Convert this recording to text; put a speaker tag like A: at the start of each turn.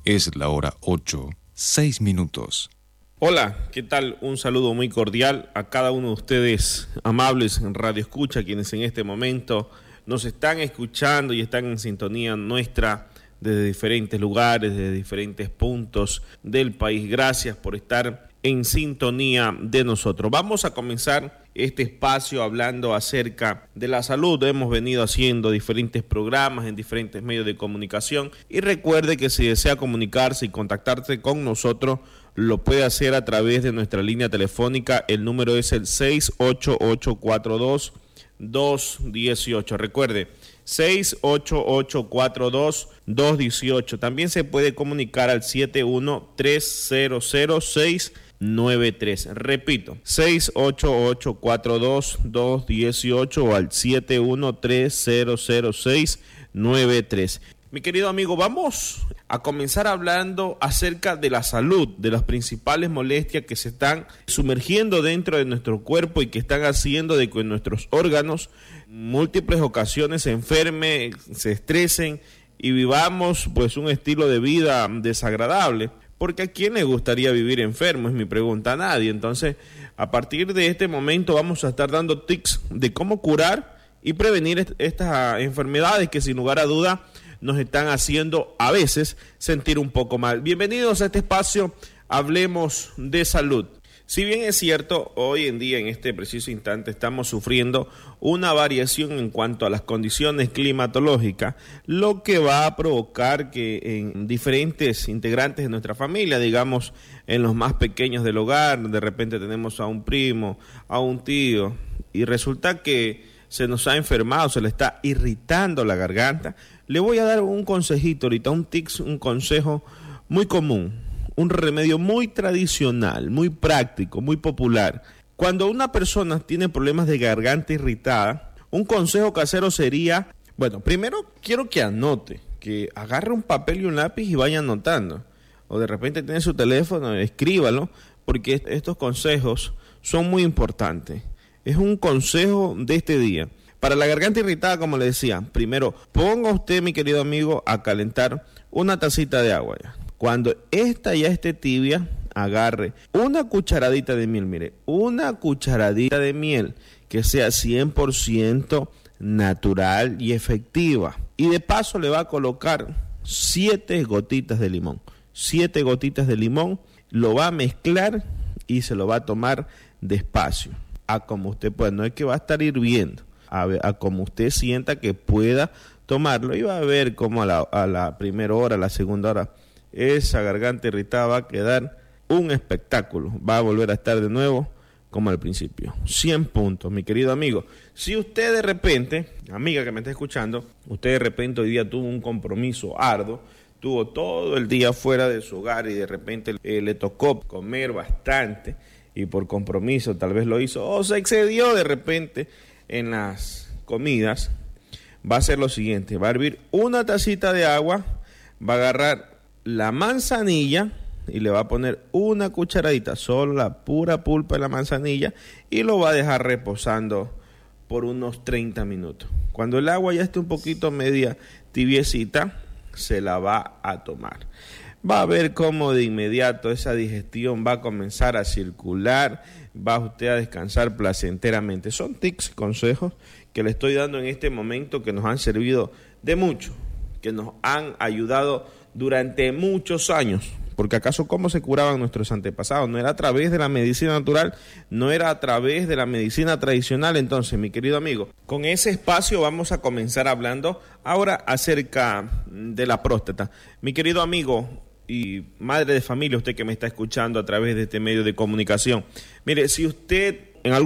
A: Es la hora 8:06.
B: Hola, ¿qué tal? Un saludo muy cordial a cada uno de ustedes, amables Radio Escucha, quienes en este momento nos están escuchando y están en sintonía nuestra desde diferentes lugares, desde diferentes puntos del país. Gracias por estar en sintonía de nosotros. Vamos a comenzar este espacio hablando acerca de la salud. Hemos venido haciendo diferentes programas en diferentes medios de comunicación y recuerde que si desea comunicarse y contactarse con nosotros, lo puede hacer a través de nuestra línea telefónica. El número es el 688-42-218. Recuerde, 688-42-218. También se puede comunicar al 71-300-693. Repito, 688-42-218 o al 71-300-693. Mi querido amigo, vamos a comenzar hablando acerca de la salud, de las principales molestias que se están sumergiendo dentro de nuestro cuerpo y que están haciendo de que nuestros órganos en múltiples ocasiones se enfermen, se estresen y vivamos pues un estilo de vida desagradable. Porque ¿a quién le gustaría vivir enfermo? Es mi pregunta. A nadie. Entonces, a partir de este momento vamos a estar dando tips de cómo curar y prevenir estas enfermedades que sin lugar a duda nos están haciendo a veces sentir un poco mal. Bienvenidos a este espacio, hablemos de salud. Si bien es cierto, hoy en día, en este preciso instante, estamos sufriendo una variación en cuanto a las condiciones climatológicas, lo que va a provocar que en diferentes integrantes de nuestra familia, digamos, en los más pequeños del hogar, de repente tenemos a un primo, a un tío, y resulta que se nos ha enfermado, se le está irritando la garganta. Le voy a dar un consejito ahorita, un consejo muy común, un remedio muy tradicional, muy práctico, muy popular. Cuando una persona tiene problemas de garganta irritada, un consejo casero sería, bueno, primero quiero que anote, que agarre un papel y un lápiz y vaya anotando. O de repente tiene su teléfono, escríbalo, porque estos consejos son muy importantes. Es un consejo de este día. Para la garganta irritada, como le decía, primero ponga usted, mi querido amigo, a calentar una tacita de agua. Cuando esta ya esté tibia, agarre una cucharadita de miel, mire, una cucharadita de miel que sea 100% natural y efectiva. Y de paso le va a colocar 7 gotitas de limón. 7 gotitas de limón, lo va a mezclar y se lo va a tomar despacio. A como usted pueda, no es que va a estar hirviendo, a como usted sienta que pueda tomarlo y va a ver cómo a la primera hora, a la segunda hora, esa garganta irritada va a quedar un espectáculo, va a volver a estar de nuevo como al principio. 100 puntos, mi querido amigo. Si usted de repente, amiga que me está escuchando, usted de repente hoy día tuvo un compromiso arduo, tuvo todo el día fuera de su hogar y de repente le tocó comer bastante, y por compromiso tal vez lo hizo, o se excedió de repente en las comidas, va a hacer lo siguiente, va a hervir una tacita de agua, va a agarrar la manzanilla y le va a poner una cucharadita, solo la pura pulpa de la manzanilla, y lo va a dejar reposando por unos 30 minutos. Cuando el agua ya esté un poquito media tibiecita, se la va a tomar. Va a ver cómo de inmediato esa digestión va a comenzar a circular, va usted a descansar placenteramente. Son tips, consejos que le estoy dando en este momento que nos han servido de mucho, que nos han ayudado durante muchos años. Porque acaso cómo se curaban nuestros antepasados, no era a través de la medicina natural, no era a través de la medicina tradicional. Entonces, mi querido amigo, con ese espacio vamos a comenzar hablando ahora acerca de la próstata. Mi querido amigo y madre de familia, usted que me está escuchando a través de este medio de comunicación, mire, si usted